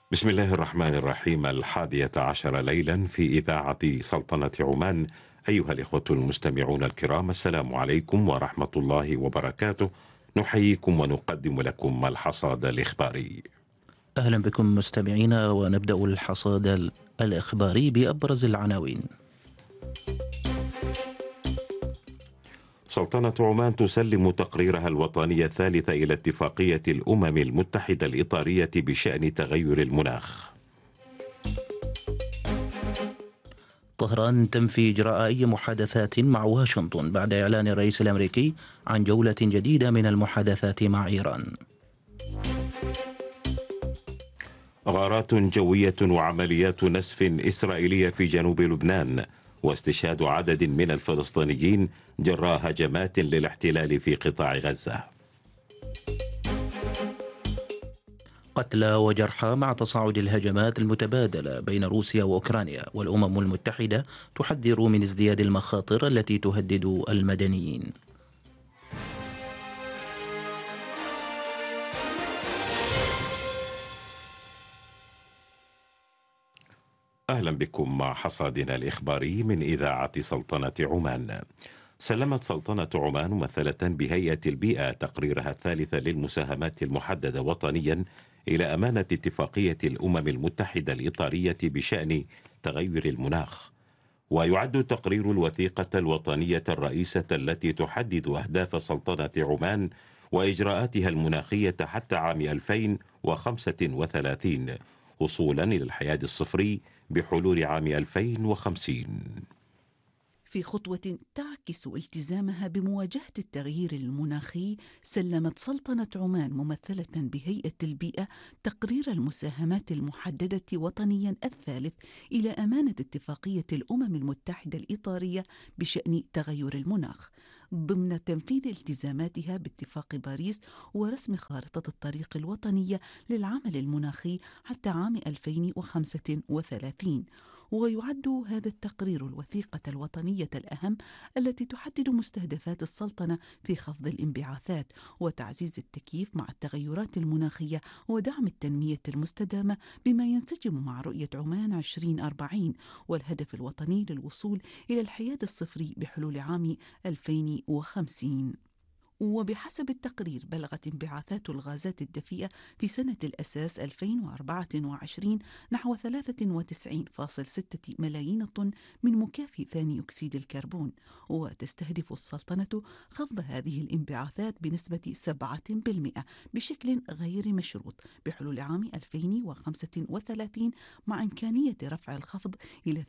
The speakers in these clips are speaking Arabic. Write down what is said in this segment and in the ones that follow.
بسم الله الرحمن الرحيم. 11 ليلا في إذاعة سلطنة عمان. أيها الإخوة المستمعون الكرام، السلام عليكم ورحمة الله وبركاته. نحييكم ونقدم لكم الحصاد الإخباري. أهلا بكم مستمعينا، ونبدأ الحصاد الإخباري بأبرز العناوين. سلطنة عمان تسلم تقريرها الوطني الثالث إلى اتفاقية الأمم المتحدة الإطارية بشأن تغير المناخ. طهران تنفي إجراء أي محادثات مع واشنطن بعد إعلان الرئيس الأمريكي عن جولة جديدة من المحادثات مع إيران. غارات جوية وعمليات نسف إسرائيلية في جنوب لبنان، واستشهاد عدد من الفلسطينيين جراء هجمات للاحتلال في قطاع غزة. قتلى وجرحى مع تصاعد الهجمات المتبادلة بين روسيا وأوكرانيا، والأمم المتحدة تحذر من ازدياد المخاطر التي تهدد المدنيين. أهلا بكم مع حصادنا الإخباري من إذاعة سلطنة عمان. سلمت سلطنة عمان ممثلة بهيئة البيئة تقريرها الثالث للمساهمات المحددة وطنيا إلى أمانة اتفاقية الأمم المتحدة الإطارية بشأن تغير المناخ. ويعد تقرير الوثيقة الوطنية الرئيسة التي تحدد أهداف سلطنة عمان وإجراءاتها المناخية حتى عام 2035، وصولا إلى الحياد الصفري بحلول عام 2050. في خطوة تعكس التزامها بمواجهة التغيير المناخي، سلمت سلطنة عمان ممثلة بهيئة البيئة تقرير المساهمات المحددة وطنيا الثالث إلى أمانة اتفاقية الأمم المتحدة الإطارية بشأن تغير المناخ، ضمن تنفيذ التزاماتها باتفاق باريس ورسم خارطة الطريق الوطنية للعمل المناخي حتى عام 2035. ويعد هذا التقرير الوثيقة الوطنية الأهم التي تحدد مستهدفات السلطنة في خفض الانبعاثات وتعزيز التكييف مع التغيرات المناخية ودعم التنمية المستدامة، بما ينسجم مع رؤية عمان 2040 والهدف الوطني للوصول إلى الحياد الصفري بحلول عام 2050. وبحسب التقرير، بلغت انبعاثات الغازات الدفيئة في سنة الأساس 2024 نحو 93.6 ملايين طن من مكافي ثاني أكسيد الكربون، وتستهدف السلطنة خفض هذه الانبعاثات بنسبة 7% بشكل غير مشروط بحلول عام 2035، مع إمكانية رفع الخفض إلى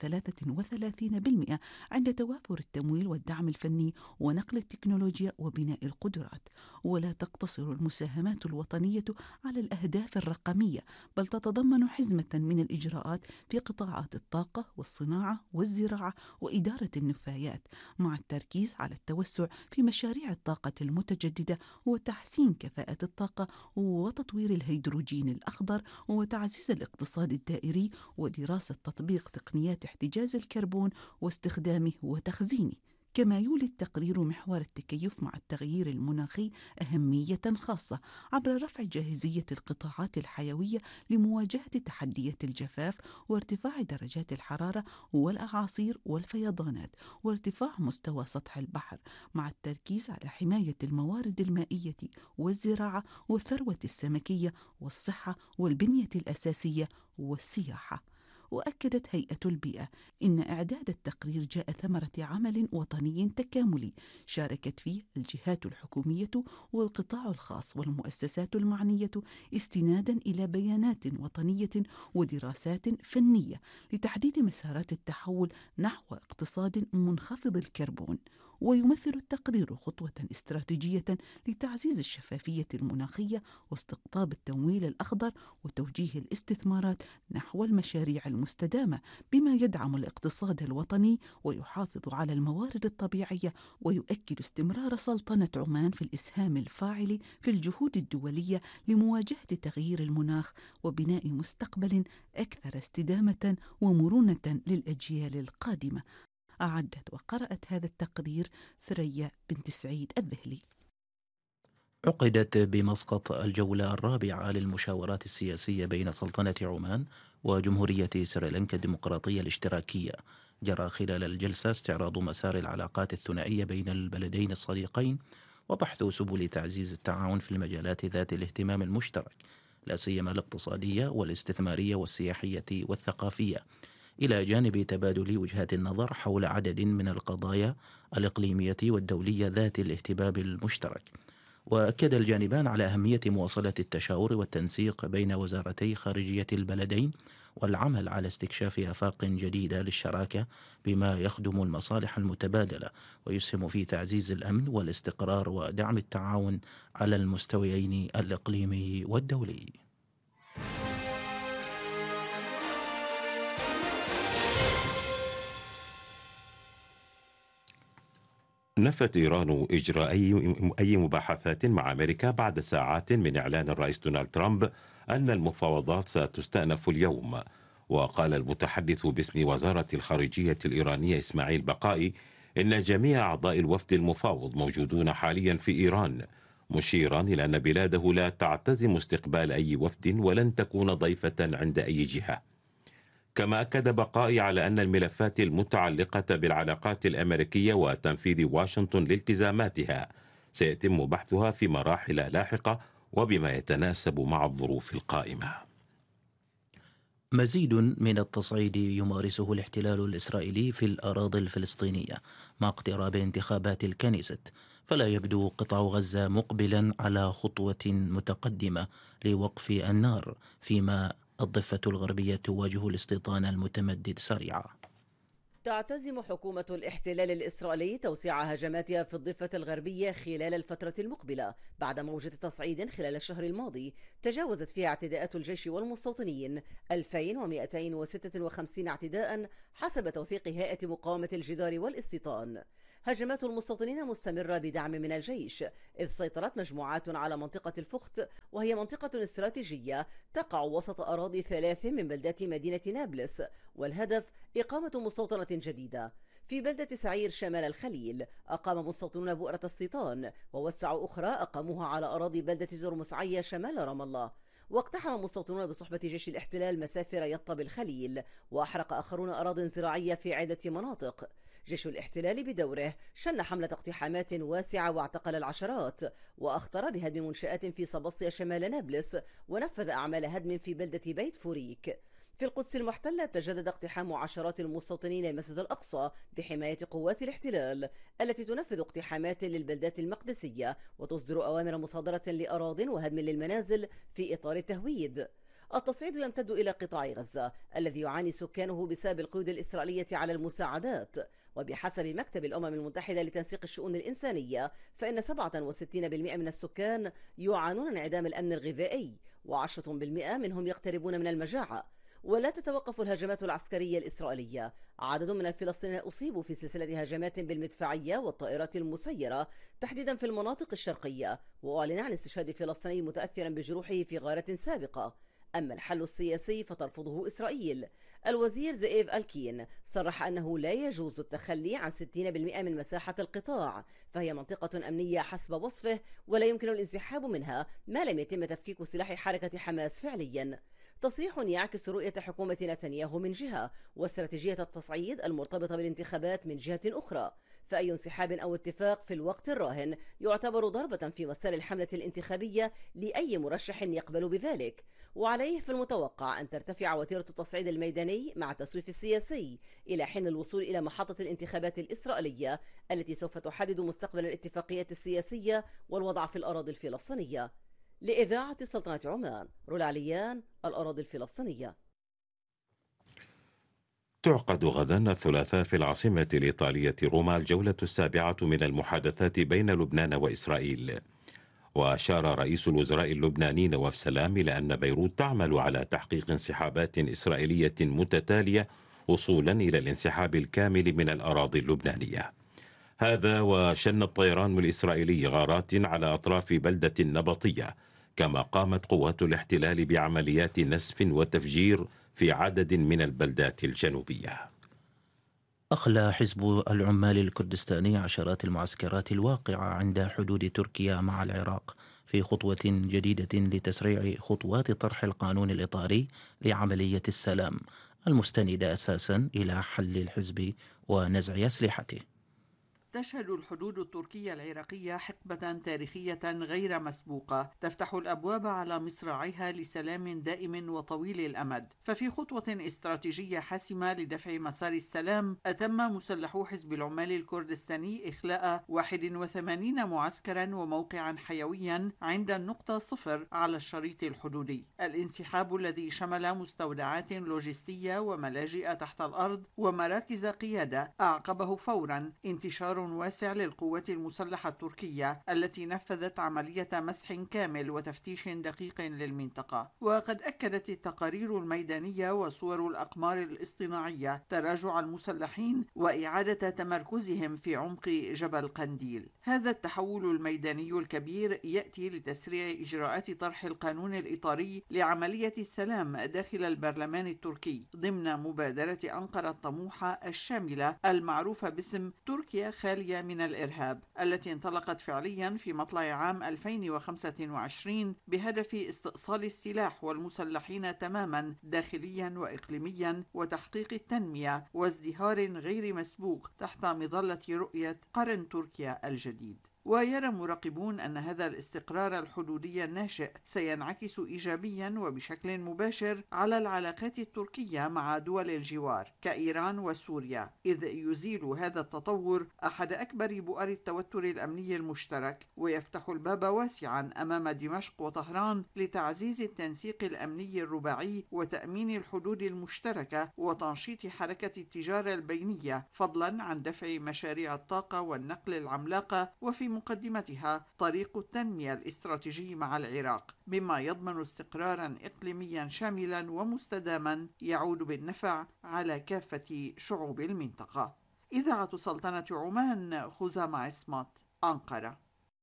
33% عند توافر التمويل والدعم الفني ونقل التكنولوجيا وبناء القدرات. ولا تقتصر المساهمات الوطنية على الأهداف الرقمية، بل تتضمن حزمة من الإجراءات في قطاعات الطاقة والصناعة والزراعة وإدارة النفايات، مع التركيز على التوسع في مشاريع الطاقة المتجددة وتحسين كفاءة الطاقة وتطوير الهيدروجين الأخضر وتعزيز الاقتصاد الدائري ودراسة تطبيق تقنيات احتجاز الكربون واستخدامه وتخزينه. كما يولي التقرير محور التكيف مع التغيير المناخي أهمية خاصة عبر رفع جاهزية القطاعات الحيوية لمواجهة تحديات الجفاف وارتفاع درجات الحرارة والأعاصير والفيضانات وارتفاع مستوى سطح البحر، مع التركيز على حماية الموارد المائية والزراعة والثروة السمكية والصحة والبنية الأساسية والسياحة. وأكدت هيئة البيئة إن إعداد التقرير جاء ثمرة عمل وطني تكاملي شاركت فيه الجهات الحكومية والقطاع الخاص والمؤسسات المعنية، استنادا إلى بيانات وطنية ودراسات فنية لتحديد مسارات التحول نحو اقتصاد منخفض الكربون. ويمثل التقرير خطوة استراتيجية لتعزيز الشفافية المناخية واستقطاب التمويل الأخضر وتوجيه الاستثمارات نحو المشاريع المستدامة، بما يدعم الاقتصاد الوطني ويحافظ على الموارد الطبيعية ويؤكد استمرار سلطنة عمان في الإسهام الفاعل في الجهود الدولية لمواجهة تغيير المناخ وبناء مستقبل أكثر استدامة ومرونة للأجيال القادمة. أعدت وقرأت هذا التقرير ثريا بنت سعيد الذهلي. عقدت بمسقط الجولة الرابعة للمشاورات السياسية بين سلطنة عمان وجمهورية سريلانكا الديمقراطية الاشتراكية. جرى خلال الجلسة استعراض مسار العلاقات الثنائية بين البلدين الصديقين وبحث سبل تعزيز التعاون في المجالات ذات الاهتمام المشترك، لا سيما الاقتصادية والاستثمارية والسياحية والثقافية، إلى جانب تبادل وجهات النظر حول عدد من القضايا الإقليمية والدولية ذات الاهتمام المشترك. وأكد الجانبان على أهمية مواصلة التشاور والتنسيق بين وزارتي خارجية البلدين والعمل على استكشاف آفاق جديدة للشراكة بما يخدم المصالح المتبادلة ويسهم في تعزيز الأمن والاستقرار ودعم التعاون على المستويين الإقليمي والدولي. نفت إيران إجراء أي مباحثات مع أمريكا بعد ساعات من إعلان الرئيس دونالد ترامب أن المفاوضات ستستأنف اليوم. وقال المتحدث باسم وزارة الخارجية الإيرانية إسماعيل بقائي إن جميع أعضاء الوفد المفاوض موجودون حاليا في إيران، مشيرا إلى أن بلاده لا تعتزم استقبال أي وفد ولن تكون ضيفة عند أي جهة. كما أكد بقائي على أن الملفات المتعلقة بالعلاقات الأمريكية وتنفيذ واشنطن لالتزاماتها سيتم بحثها في مراحل لاحقة وبما يتناسب مع الظروف القائمة. مزيد من التصعيد يمارسه الاحتلال الإسرائيلي في الأراضي الفلسطينية مع اقتراب انتخابات الكنيست، فلا يبدو قطاع غزة مقبلا على خطوة متقدمة لوقف النار، فيما الضفة الغربية تواجه الاستيطان المتمدد سريعا. تعتزم حكومة الاحتلال الإسرائيلي توسيع هجماتها في الضفة الغربية خلال الفترة المقبلة بعد موجة تصعيد خلال الشهر الماضي تجاوزت فيها اعتداءات الجيش والمستوطنين 2256 اعتداء حسب توثيق هيئة مقاومة الجدار والاستيطان. هجمات المستوطنين مستمرة بدعم من الجيش، إذ سيطرت مجموعات على منطقة الفخت، وهي منطقة استراتيجية تقع وسط أراضي 3 من بلدات مدينة نابلس، والهدف إقامة مستوطنة جديدة. في بلدة سعير شمال الخليل أقام مستوطنون بؤرة استيطان، ووسعوا أخرى أقاموها على أراضي بلدة ترمسعية شمال رام الله. واقتحم مستوطنون بصحبة جيش الاحتلال مسافر يطا بالخليل، وأحرق آخرون أراضٍ زراعية في عدة مناطق. جيش الاحتلال بدوره شن حملة اقتحامات واسعة واعتقل العشرات، وأخطر بهدم منشآت في صباصية شمال نابلس، ونفذ أعمال هدم في بلدة بيت فوريك. في القدس المحتلة تجدد اقتحام عشرات المستوطنين المسجد الأقصى بحماية قوات الاحتلال التي تنفذ اقتحامات للبلدات المقدسية وتصدر أوامر مصادرة لأراض وهدم للمنازل في إطار التهويد. التصعيد يمتد إلى قطاع غزة الذي يعاني سكانه بسبب القيود الإسرائيلية على المساعدات، وبحسب مكتب الأمم المتحدة لتنسيق الشؤون الإنسانية فإن 67% من السكان يعانون انعدام الأمن الغذائي، و10% منهم يقتربون من المجاعة. ولا تتوقف الهجمات العسكرية الإسرائيلية. عدد من الفلسطينيين أصيبوا في سلسلة هجمات بالمدفعية والطائرات المسيرة تحديدا في المناطق الشرقية، وأعلن عن استشهاد فلسطيني متأثرا بجروحه في غارة سابقة. أما الحل السياسي فترفضه إسرائيل. الوزير زئيف ألكين صرح أنه لا يجوز التخلي عن 60% من مساحة القطاع، فهي منطقة أمنية حسب وصفه، ولا يمكن الانسحاب منها ما لم يتم تفكيك سلاح حركة حماس فعليا. تصريح يعكس رؤية حكومة نتنياهو من جهة، واستراتيجية التصعيد المرتبطة بالانتخابات من جهة أخرى، فأي انسحاب أو اتفاق في الوقت الراهن يعتبر ضربة في مسار الحملة الانتخابية لأي مرشح يقبل بذلك. وعليه في المتوقع أن ترتفع وتيرة التصعيد الميداني مع التسويف السياسي إلى حين الوصول إلى محطة الانتخابات الإسرائيلية التي سوف تحدد مستقبل الاتفاقيات السياسية والوضع في الأراضي الفلسطينية. لإذاعة سلطنة عمان، رولا عليان، الأراضي الفلسطينية. تعقد غدا الثلاثاء في العاصمة الإيطالية روما الجولة السابعة من المحادثات بين لبنان وإسرائيل. وأشار رئيس الوزراء اللبناني نواف سلام إلى أن بيروت تعمل على تحقيق انسحابات إسرائيلية متتالية وصولا إلى الانسحاب الكامل من الأراضي اللبنانية. هذا وشن الطيران الإسرائيلي غارات على أطراف بلدة نبطية، كما قامت قوات الاحتلال بعمليات نسف وتفجير في عدد من البلدات الجنوبية. أخلى حزب العمال الكردستاني عشرات المعسكرات الواقعة عند حدود تركيا مع العراق في خطوة جديدة لتسريع خطوات طرح القانون الإطاري لعملية السلام المستندة أساسا إلى حل الحزب ونزع أسلحته. تشهد الحدود التركية العراقية حقبة تاريخية غير مسبوقة تفتح الأبواب على مصراعيها لسلام دائم وطويل الأمد. ففي خطوة استراتيجية حاسمة لدفع مسار السلام، أتم مسلحو حزب العمال الكردستاني إخلاء 81 معسكرا وموقعا حيويا عند النقطة 0 على الشريط الحدودي. الانسحاب الذي شمل مستودعات لوجستية وملاجئ تحت الأرض ومراكز قيادة أعقبه فورا انتشار واسع للقوات المسلحة التركية التي نفذت عملية مسح كامل وتفتيش دقيق للمنطقة. وقد أكدت التقارير الميدانية وصور الأقمار الاصطناعية تراجع المسلحين وإعادة تمركزهم في عمق جبل قنديل. هذا التحول الميداني الكبير يأتي لتسريع إجراءات طرح القانون الإطاري لعملية السلام داخل البرلمان التركي ضمن مبادرة أنقرة الطموحة الشاملة المعروفة باسم تركيا خالية من الإرهاب، التي انطلقت فعليا في مطلع عام 2025 بهدف استئصال السلاح والمسلحين تماما داخليا وإقليميا وتحقيق التنمية وازدهار غير مسبوق تحت مظلة رؤية قرن تركيا الجديد. ويرى مراقبون أن هذا الاستقرار الحدودي الناشئ سينعكس إيجابيا وبشكل مباشر على العلاقات التركية مع دول الجوار كإيران وسوريا، إذ يزيل هذا التطور أحد أكبر بؤر التوتر الأمني المشترك، ويفتح الباب واسعا أمام دمشق وطهران لتعزيز التنسيق الأمني الرباعي وتأمين الحدود المشتركة وتنشيط حركة التجارة البينية، فضلا عن دفع مشاريع الطاقة والنقل العملاقة، وفي مقدمتها طريق التنمية الاستراتيجي مع العراق، مما يضمن استقرارا إقليميا شاملا ومستداما يعود بالنفع على كافة شعوب المنطقة. إذاعة سلطنة عمان، خزامة عصمت، أنقرة.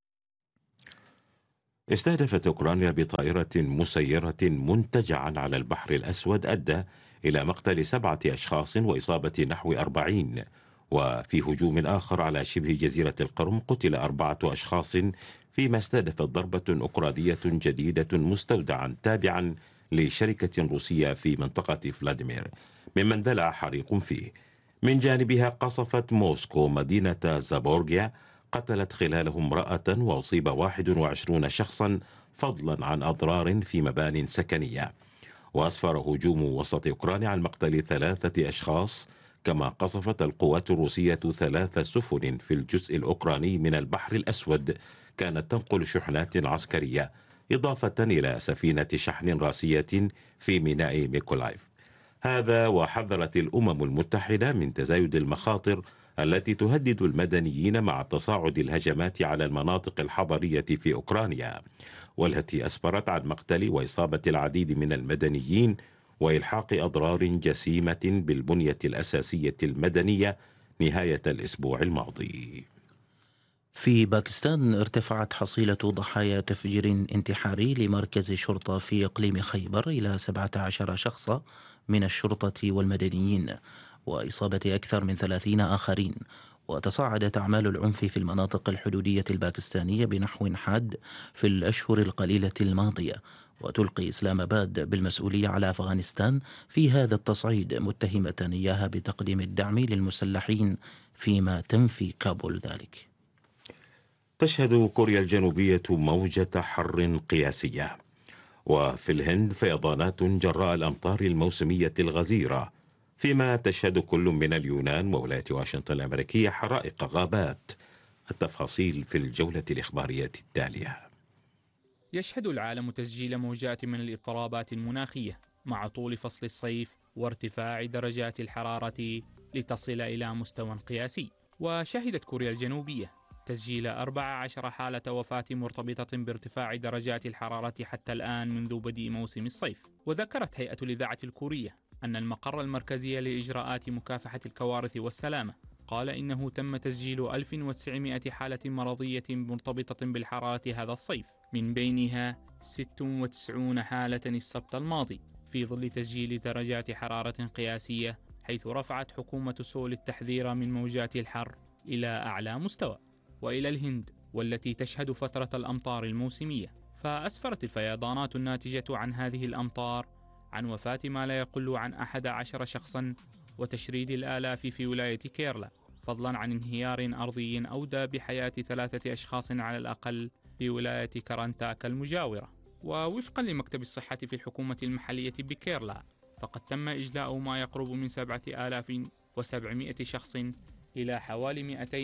استهدفت أوكرانيا بطائرة مسيرة منتجعا على البحر الأسود أدى إلى مقتل 7 أشخاص وإصابة نحو 40. وفي هجوم آخر على شبه جزيرة القرم قتل 4 أشخاص، فيما استهدفت ضربة أوكرانية جديدة مستودعا تابعا لشركة روسية في منطقة فلاديمير ممن اندلع حريق فيه. من جانبها قصفت موسكو مدينة زابورغيا قتلت خلاله امرأة وأصيب 21 شخصا، فضلا عن أضرار في مبان سكنية. وأسفر هجوم وسط أوكرانيا عن مقتل 3 أشخاص، كما قصفت القوات الروسية 3 سفن في الجزء الأوكراني من البحر الأسود كانت تنقل شحنات عسكرية، إضافة إلى سفينة شحن راسية في ميناء ميكولايف. هذا وحذرت الأمم المتحدة من تزايد المخاطر التي تهدد المدنيين مع تصاعد الهجمات على المناطق الحضرية في أوكرانيا، والتي أسفرت عن مقتل وإصابة العديد من المدنيين وإلحاق أضرار جسيمة بالبنية الأساسية المدنية نهاية الأسبوع الماضي. في باكستان ارتفعت حصيلة ضحايا تفجير انتحاري لمركز شرطة في إقليم خيبر إلى 17 شخصا من الشرطة والمدنيين، وإصابة أكثر من 30 آخرين. وتصاعدت أعمال العنف في المناطق الحدودية الباكستانية بنحو حاد في الأشهر القليلة الماضية، وتلقي إسلام آباد بالمسؤولية على أفغانستان في هذا التصعيد، متهمة إياها بتقديم الدعم للمسلحين، فيما تنفي كابول ذلك. تشهد كوريا الجنوبية موجة حر قياسية، وفي الهند فيضانات جراء الأمطار الموسمية الغزيرة، فيما تشهد كل من اليونان وولاية واشنطن الأمريكية حرائق غابات. التفاصيل في الجولة الإخبارية التالية. يشهد العالم تسجيل موجات من الاضطرابات المناخية مع طول فصل الصيف وارتفاع درجات الحرارة لتصل إلى مستوى قياسي. وشهدت كوريا الجنوبية تسجيل 14 حالة وفاة مرتبطة بارتفاع درجات الحرارة حتى الآن منذ بدء موسم الصيف. وذكرت هيئة الإذاعة الكورية أن المقر المركزي لإجراءات مكافحة الكوارث والسلامة قال إنه تم تسجيل 1900 حالة مرضية مرتبطة بالحرارة هذا الصيف، من بينها 96 حالة السبت الماضي، في ظل تسجيل درجات حرارة قياسية حيث رفعت حكومة سول التحذير من موجات الحر إلى أعلى مستوى. وإلى الهند والتي تشهد فترة الأمطار الموسمية، فأسفرت الفيضانات الناتجة عن هذه الأمطار عن وفاة ما لا يقل عن 11 شخصاً وتشريد الآلاف في ولاية كيرلا، فضلاً عن انهيار أرضي أودى بحياة 3 أشخاص على الأقل في ولاية كارناتاكا المجاورة. ووفقاً لمكتب الصحة في الحكومة المحلية بكيرلا، فقد تم إجلاء ما يقرب من 7700 شخص إلى حوالي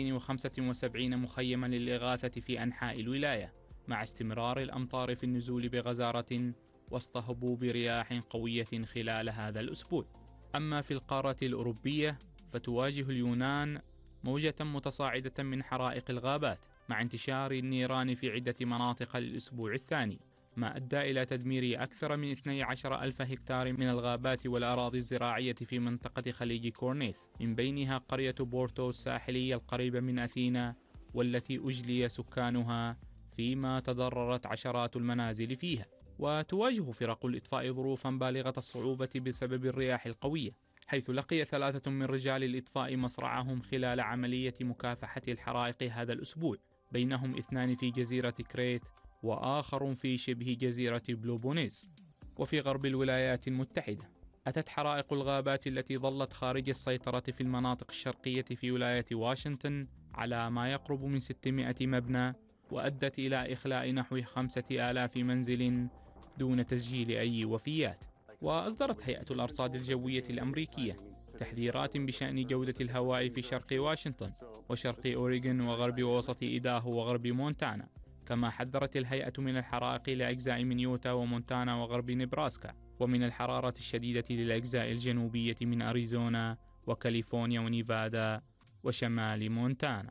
275 مخيماً للإغاثة في أنحاء الولاية، مع استمرار الأمطار في النزول بغزارة وسط هبوب رياح قوية خلال هذا الأسبوع. أما في القارة الأوروبية فتواجه اليونان موجة متصاعدة من حرائق الغابات مع انتشار النيران في عدة مناطق للأسبوع الثاني، ما أدى إلى تدمير أكثر من 12,000 هكتار من الغابات والأراضي الزراعية في منطقة خليج كورنيث، من بينها قرية بورتو الساحلية القريبة من أثينا والتي أجلي سكانها، فيما تضررت عشرات المنازل فيها. وتواجه فرق الإطفاء ظروفا بالغة الصعوبة بسبب الرياح القوية، حيث لقي 3 من رجال الإطفاء مصرعهم خلال عملية مكافحة الحرائق هذا الأسبوع، بينهم 2 في جزيرة كريت وآخر في شبه جزيرة بلوبونيز. وفي غرب الولايات المتحدة أتت حرائق الغابات التي ظلت خارج السيطرة في المناطق الشرقية في ولاية واشنطن على ما يقرب من 600 مبنى، وأدت إلى إخلاء نحو 5,000 منزل دون تسجيل أي وفيات. وأصدرت هيئة الأرصاد الجوية الأمريكية تحذيرات بشأن جودة الهواء في شرق واشنطن وشرق أوريغون وغرب ووسط إيداهو وغرب مونتانا، كما حذرت الهيئة من الحرائق لأجزاء من يوتا ومونتانا وغرب نبراسكا، ومن الحرارة الشديدة للأجزاء الجنوبية من أريزونا وكاليفورنيا ونيفادا وشمال مونتانا.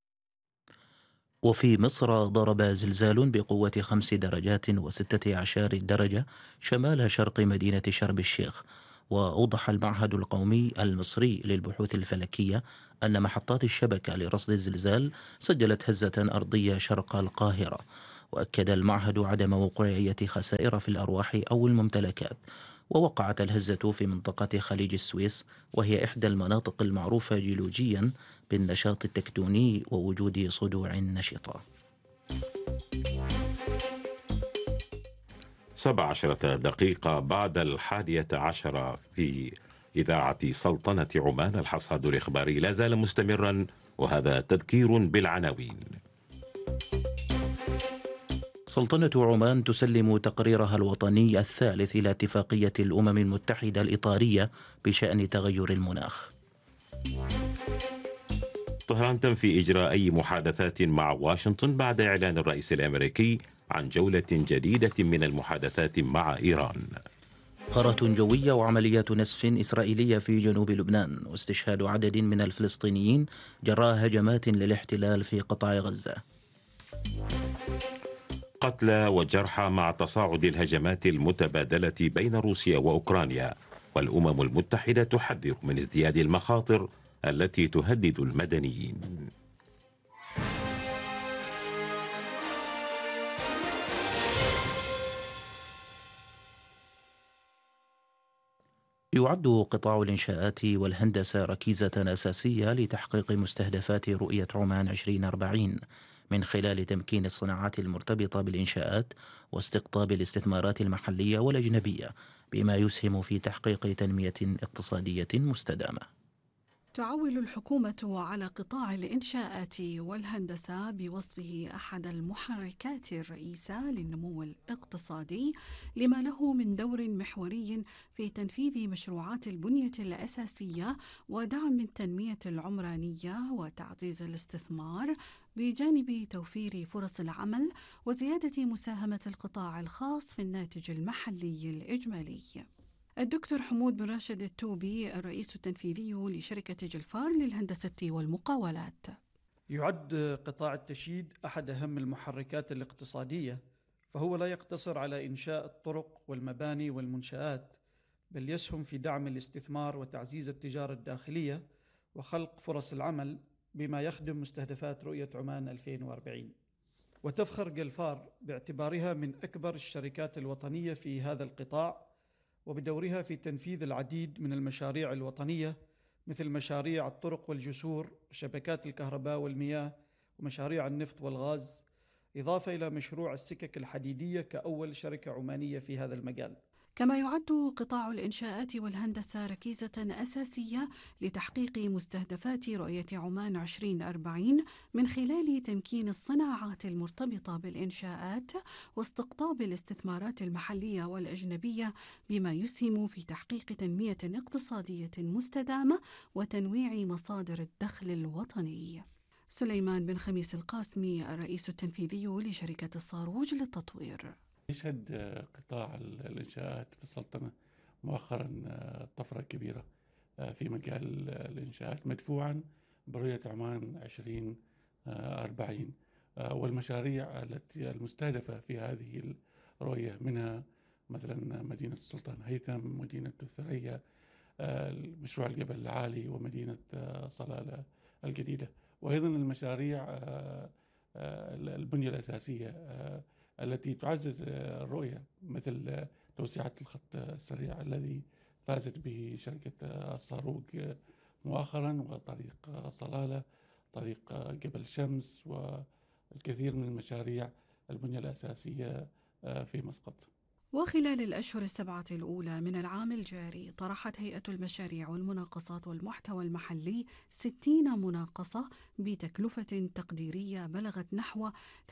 وفي مصر ضرب زلزال بقوة 5 درجات و16 درجة شمال شرق مدينة شرم الشيخ. وأوضح المعهد القومي المصري للبحوث الفلكية أن محطات الشبكة لرصد الزلزال سجلت هزة أرضية شرق القاهرة. وأكد المعهد عدم وقوع أي خسائر في الأرواح أو الممتلكات. ووقعت الهزة في منطقة خليج السويس، وهي إحدى المناطق المعروفة جيولوجيا بالنشاط التكتوني ووجود صدوع نشطة. 17 دقيقة بعد 11 في إذاعة سلطنة عمان. الحصاد الإخباري لا زال مستمرا، وهذا تذكير بالعناوين. سلطنة عمان تسلم تقريرها الوطني الثالث إلى اتفاقية الأمم المتحدة الإطارية بشأن تغير المناخ. طهران تنفي إجراء أي محادثات مع واشنطن بعد إعلان الرئيس الأمريكي عن جولة جديدة من المحادثات مع إيران. غارة جوية وعمليات نسف إسرائيلية في جنوب لبنان، واستشهاد عدد من الفلسطينيين جراء هجمات للاحتلال في قطاع غزة. قتلى وجرحى مع تصاعد الهجمات المتبادلة بين روسيا وأوكرانيا، والأمم المتحدة تحذر من ازدياد المخاطر التي تهدد المدنيين. يعد قطاع الإنشاءات والهندسة ركيزة أساسية لتحقيق مستهدفات رؤية عمان 2040 من خلال تمكين الصناعات المرتبطة بالإنشاءات واستقطاب الاستثمارات المحلية والأجنبية، بما يسهم في تحقيق تنمية اقتصادية مستدامة. تعول الحكومة على قطاع الإنشاءات والهندسة بوصفه أحد المحركات الرئيسة للنمو الاقتصادي، لما له من دور محوري في تنفيذ مشروعات البنية الأساسية ودعم التنمية العمرانية وتعزيز الاستثمار، بجانب توفير فرص العمل وزيادة مساهمة القطاع الخاص في الناتج المحلي الإجمالي. الدكتور حمود بن راشد التوبي، الرئيس التنفيذي لشركة جلفار للهندسة والمقاولات. يعد قطاع التشييد أحد أهم المحركات الاقتصادية، فهو لا يقتصر على إنشاء الطرق والمباني والمنشآت، بل يسهم في دعم الاستثمار وتعزيز التجارة الداخلية وخلق فرص العمل، بما يخدم مستهدفات رؤية عمان 2040. وتفخر جلفار باعتبارها من أكبر الشركات الوطنية في هذا القطاع، وبدورها في تنفيذ العديد من المشاريع الوطنية مثل مشاريع الطرق والجسور وشبكات الكهرباء والمياه ومشاريع النفط والغاز، إضافة إلى مشروع السكك الحديدية كأول شركة عمانية في هذا المجال. كما يعد قطاع الإنشاءات والهندسة ركيزة أساسية لتحقيق مستهدفات رؤية عمان 2040 من خلال تمكين الصناعات المرتبطة بالإنشاءات واستقطاب الاستثمارات المحلية والأجنبية، بما يسهم في تحقيق تنمية اقتصادية مستدامة وتنويع مصادر الدخل الوطني. سليمان بن خميس القاسمي، الرئيس التنفيذي لشركة الصاروج للتطوير. يشهد قطاع الإنشاءات في السلطنة مؤخرا طفرة كبيرة في مجال الإنشاءات مدفوعا برؤية عمان 2040 والمشاريع التي المستهدفة في هذه الرؤية، منها مثلا مدينة السلطان هيثم، مدينة الثريا، مشروع الجبل العالي، ومدينة صلالة الجديدة، وأيضا المشاريع البنية الأساسية التي تعزز الرؤية، مثل توسعة الخط السريع الذي فازت به شركة الصاروج مؤخرا، وطريق صلالة، طريق جبل شمس، والكثير من المشاريع البنية الأساسية في مسقط. وخلال الأشهر السبعة الأولى من العام الجاري طرحت هيئة المشاريع والمناقصات والمحتوى المحلي 60 مناقصة بتكلفة تقديرية بلغت نحو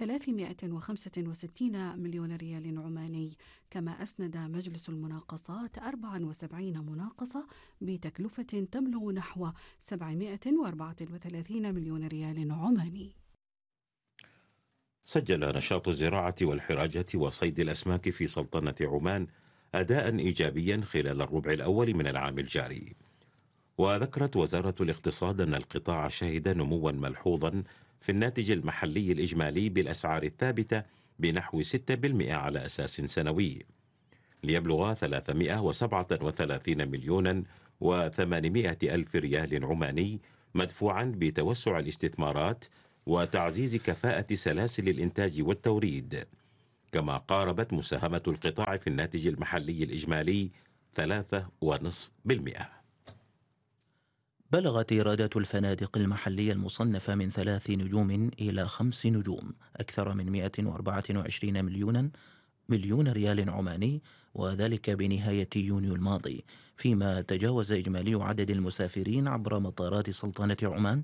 365 مليون ريال عماني. كما أسند مجلس المناقصات 74 مناقصة بتكلفة تبلغ نحو 734 مليون ريال عماني. سجل نشاط الزراعة والحراجة وصيد الأسماك في سلطنة عمان أداء إيجابيا خلال الربع الأول من العام الجاري. وذكرت وزارة الاقتصاد أن القطاع شهد نموا ملحوظا في الناتج المحلي الإجمالي بالأسعار الثابتة بنحو 6% على أساس سنوي، ليبلغ 337 مليون و800 ألف ريال عماني، مدفوعا بتوسع الاستثمارات وتعزيز كفاءة سلاسل الإنتاج والتوريد. كما قاربت مساهمة القطاع في الناتج المحلي الإجمالي 3.5%. بلغت إيرادات الفنادق المحلية المصنفة من 3 نجوم إلى 5 نجوم أكثر من 124 مليون ريال عماني، وذلك بنهاية يونيو الماضي، فيما تجاوز إجمالي عدد المسافرين عبر مطارات سلطنة عمان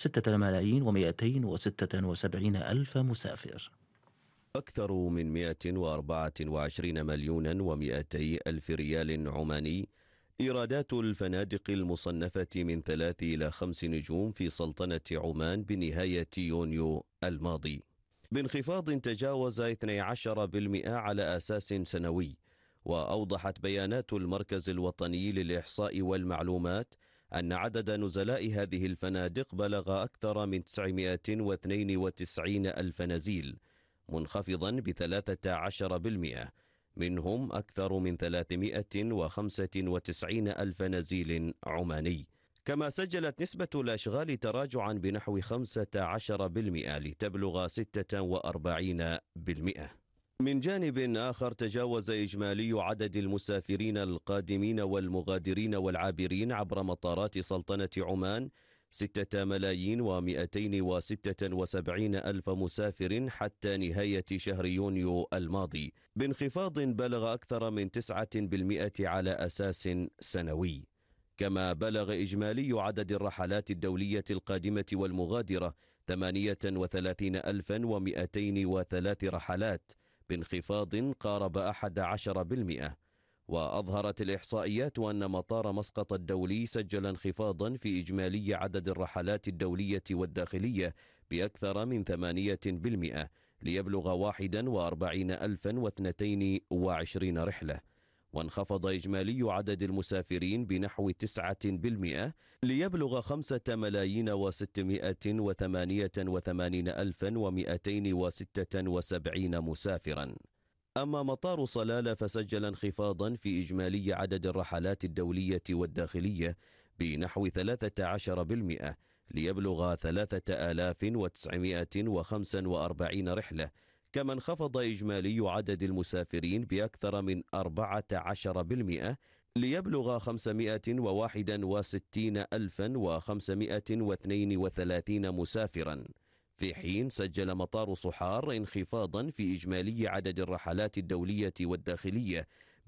6,276,000 مسافر. أكثر من 124 مليون و200 ألف ريال عماني إيرادات الفنادق المصنفة من 3 إلى 5 نجوم في سلطنة عمان بنهاية يونيو الماضي، بانخفاض تجاوز 12% على أساس سنوي. وأوضحت بيانات المركز الوطني للإحصاء والمعلومات أن عدد نزلاء هذه الفنادق بلغ أكثر من 992 ألف نزيل، منخفضا ب13%، منهم أكثر من 395 ألف نزيل عماني. كما سجلت نسبة الأشغال تراجعا بنحو 15% لتبلغ 46%. من جانب آخر، تجاوز إجمالي عدد المسافرين القادمين والمغادرين والعابرين عبر مطارات سلطنة عمان 6,276,000 مسافر حتى نهاية شهر يونيو الماضي، بانخفاض بلغ أكثر من 9% على أساس سنوي. كما بلغ إجمالي عدد الرحلات الدولية القادمة والمغادرة 38,203 رحلات، بانخفاض قارب 11%. وأظهرت الإحصائيات أن مطار مسقط الدولي سجل انخفاضا في إجمالي عدد الرحلات الدولية والداخلية بأكثر من 8%، ليبلغ 41,022 رحلة. وانخفض إجمالي عدد المسافرين بنحو 9%، ليبلغ 5,688,276 مسافرا. أما مطار صلالة فسجل انخفاضا في إجمالي عدد الرحلات الدولية والداخلية بنحو 13%، ليبلغ 3,945 رحلة، كما انخفض إجمالي عدد المسافرين بأكثر من 14% ليبلغ 561,532 مسافرا، في حين سجل مطار صحار انخفاضا في إجمالي عدد الرحلات الدولية والداخلية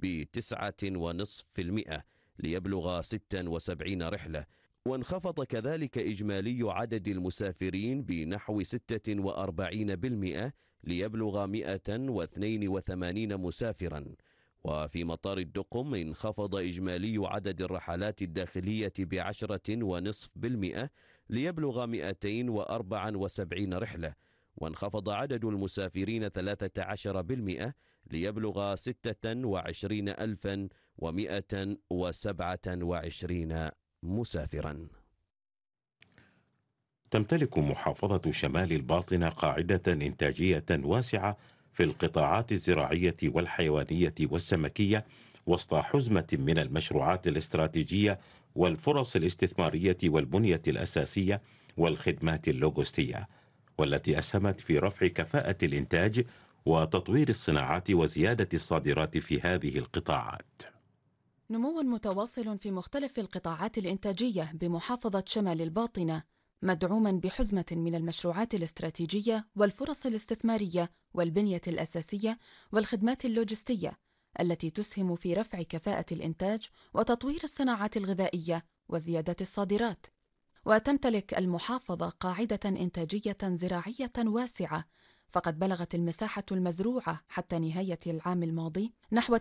ب9.5% ليبلغ 76 رحلة، وانخفض كذلك إجمالي عدد المسافرين بنحو 46% ليبلغ 182 مسافرا. وفي مطار الدقم انخفض إجمالي عدد الرحلات الداخلية ب10.5% ليبلغ 274 رحلة، وانخفض عدد المسافرين 13% ليبلغ 26,127 مسافرا. تمتلك محافظة شمال الباطنة قاعدة إنتاجية واسعة في القطاعات الزراعية والحيوانية والسمكية، وسط حزمة من المشروعات الاستراتيجية والفرص الاستثمارية والبنية الأساسية والخدمات اللوجستية، والتي أسهمت في رفع كفاءة الإنتاج وتطوير الصناعات وزيادة الصادرات في هذه القطاعات. نمو متواصل في مختلف القطاعات الإنتاجية بمحافظة شمال الباطنة، مدعوما بحزمة من المشروعات الاستراتيجية والفرص الاستثمارية والبنية الأساسية والخدمات اللوجستية، التي تسهم في رفع كفاءة الإنتاج وتطوير الصناعات الغذائية وزيادة الصادرات. وتمتلك المحافظة قاعدة إنتاجية زراعية واسعة، فقد بلغت المساحة المزروعة حتى نهاية العام الماضي نحو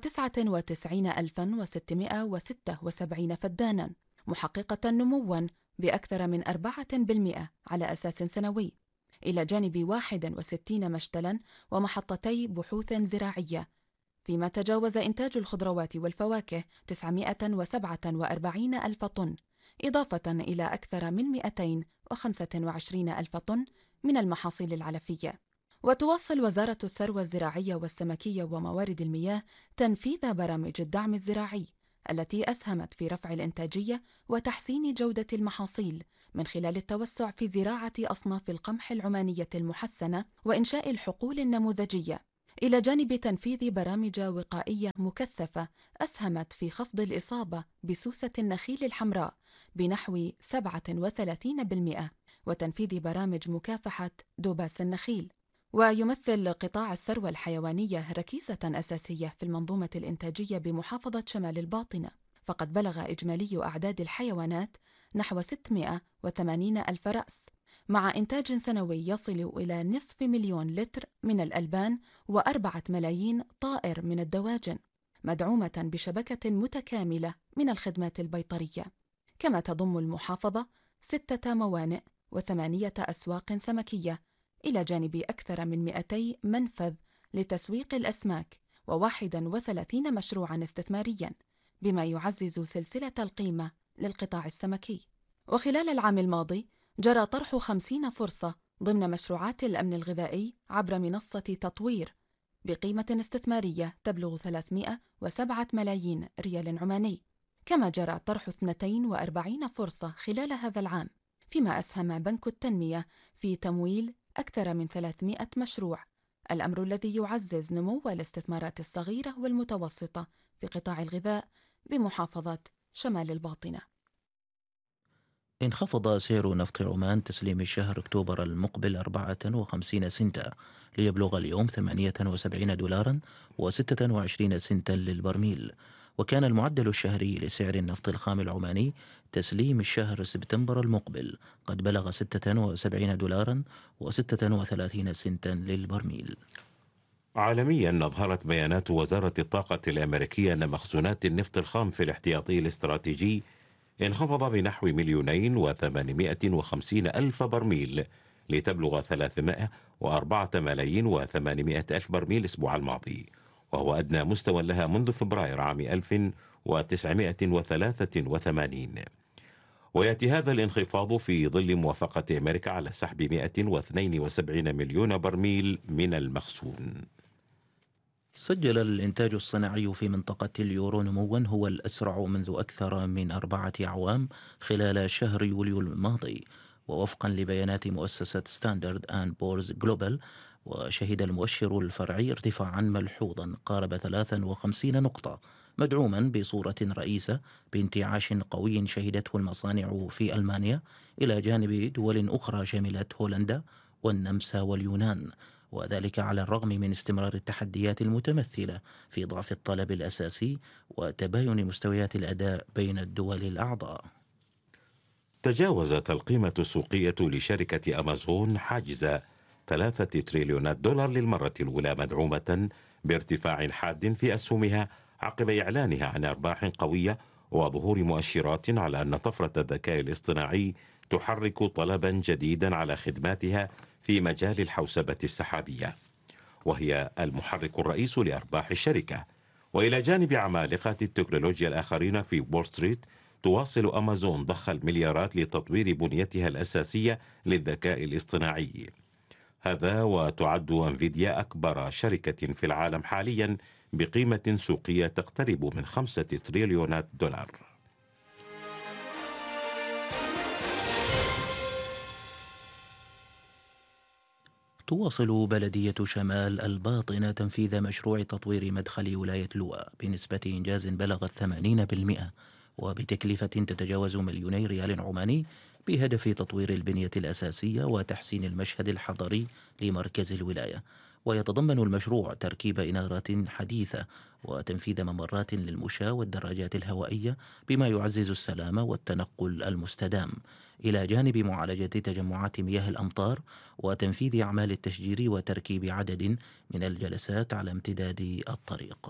99,676 فدانا، محققة نمواً بأكثر من 4% على أساس سنوي، إلى جانب 61 مشتلاً ومحطتي بحوث زراعية، فيما تجاوز إنتاج الخضروات والفواكه 947 ألف طن، إضافة إلى أكثر من 225 ألف طن من المحاصيل العلفية. وتواصل وزارة الثروة الزراعية والسمكية وموارد المياه تنفيذ برامج الدعم الزراعي التي أسهمت في رفع الإنتاجية وتحسين جودة المحاصيل من خلال التوسع في زراعة أصناف القمح العمانية المحسنة وإنشاء الحقول النموذجية، إلى جانب تنفيذ برامج وقائية مكثفة أسهمت في خفض الإصابة بسوسة النخيل الحمراء بنحو 37%، وتنفيذ برامج مكافحة دباس النخيل. ويمثل قطاع الثروة الحيوانية ركيزة أساسية في المنظومة الإنتاجية بمحافظة شمال الباطنة، فقد بلغ إجمالي أعداد الحيوانات نحو 680 ألف رأس، مع إنتاج سنوي يصل إلى 500,000 لتر من الألبان و4 ملايين طائر من الدواجن، مدعومة بشبكة متكاملة من الخدمات البيطرية. كما تضم المحافظة 6 موانئ و8 أسواق سمكية، إلى جانب أكثر من 200 منفذ لتسويق الأسماك و31 مشروعاً استثمارياً، بما يعزز سلسلة القيمة للقطاع السمكي. وخلال العام الماضي جرى طرح 50 فرصة ضمن مشروعات الأمن الغذائي عبر منصة تطوير بقيمة استثمارية تبلغ 307 ملايين ريال عماني. كما جرى طرح 42 فرصة خلال هذا العام، فيما أسهم بنك التنمية في تمويل أكثر من 300 مشروع، الأمر الذي يعزز نمو الاستثمارات الصغيرة والمتوسطة في قطاع الغذاء بمحافظة شمال الباطنة. انخفض سعر نفط عمان تسليم الشهر أكتوبر المقبل 54 سنتا ليبلغ اليوم 78 دولارا و26 سنتا للبرميل. وكان المعدل الشهري لسعر النفط الخام العماني تسليم الشهر سبتمبر المقبل قد بلغ 76 دولارا و36 سنتا للبرميل. عالميا أظهرت بيانات وزارة الطاقة الأمريكية أن مخزونات النفط الخام في الاحتياطي الاستراتيجي انخفض بنحو 2,850,000 برميل لتبلغ 304,800,000 برميل الأسبوع الماضي، وهو أدنى مستوى لها منذ فبراير عام 1983. ويأتي هذا الانخفاض في ظل موافقة أمريكا على سحب 172 مليون برميل من المخزون. سجل الإنتاج الصناعي في منطقة اليورو نموا هو الأسرع منذ أكثر من 4 أعوام خلال شهر يوليو الماضي، ووفقا لبيانات مؤسسة ستاندرد أند بورز جلوبال وشهد المؤشر الفرعي ارتفاعا ملحوظا قارب 53 نقطة، مدعوما بصورة رئيسة بانتعاش قوي شهدته المصانع في ألمانيا إلى جانب دول أخرى شملت هولندا والنمسا واليونان، وذلك على الرغم من استمرار التحديات المتمثلة في ضعف الطلب الأساسي وتباين مستويات الأداء بين الدول الأعضاء. تجاوزت القيمة السوقية لشركة أمازون حاجز 3 تريليونات دولار للمرة الأولى، مدعومة بارتفاع حاد في أسهمها عقب إعلانها عن أرباح قوية وظهور مؤشرات على أن طفرة الذكاء الاصطناعي تحرك طلبا جديدا على خدماتها في مجال الحوسبة السحابية، وهي المحرك الرئيس لأرباح الشركة. وإلى جانب عمالقة التكنولوجيا الآخرين في وول ستريت، تواصل أمازون ضخ المليارات لتطوير بنيتها الأساسية للذكاء الاصطناعي. هذا وتعد انفيديا أكبر شركة في العالم حاليا بقيمة سوقية تقترب من 5 تريليونات دولار. تواصل بلدية شمال الباطنة تنفيذ مشروع تطوير مدخل ولاية لوا بنسبة إنجاز بلغت 80%، وبتكلفة تتجاوز 2,000,000 ريال عماني، بهدف تطوير البنية الأساسية وتحسين المشهد الحضري لمركز الولاية. ويتضمن المشروع تركيب إنارات حديثة وتنفيذ ممرات للمشاة والدراجات الهوائية، بما يعزز السلامة والتنقل المستدام، إلى جانب معالجة تجمعات مياه الأمطار وتنفيذ أعمال التشجير وتركيب عدد من الجلسات على امتداد الطريق.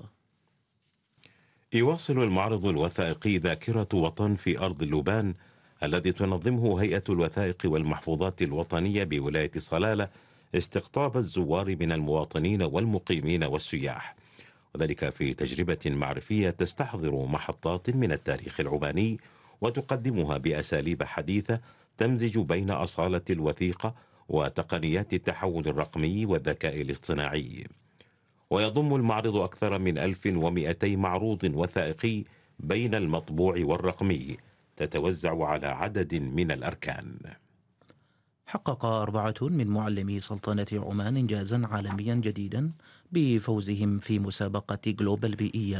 يواصل المعرض الوثائقي ذاكرة وطن في أرض اللبان الذي تنظمه هيئة الوثائق والمحفوظات الوطنية بولاية صلالة استقطاب الزوار من المواطنين والمقيمين والسياح، وذلك في تجربة معرفية تستحضر محطات من التاريخ العماني وتقدمها بأساليب حديثة تمزج بين أصالة الوثيقة وتقنيات التحول الرقمي والذكاء الاصطناعي. ويضم المعرض أكثر من 1200 معروض وثائقي بين المطبوع والرقمي، تتوزع على عدد من الأركان. حقق 4 من معلمي سلطنة عمان إنجازا عالميا جديدا بفوزهم في مسابقة جلوبال بيئية